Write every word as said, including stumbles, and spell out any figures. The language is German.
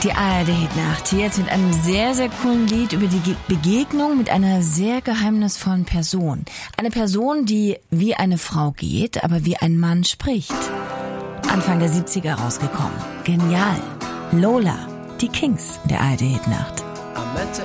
Die A R D-Hitnacht, jetzt mit einem sehr, sehr coolen Lied über die Ge- Begegnung mit einer sehr geheimnisvollen Person. Eine Person, die wie eine Frau geht, aber wie ein Mann spricht. Anfang der siebziger rausgekommen. Genial. Lola, die Kings in der A R D-Hitnacht.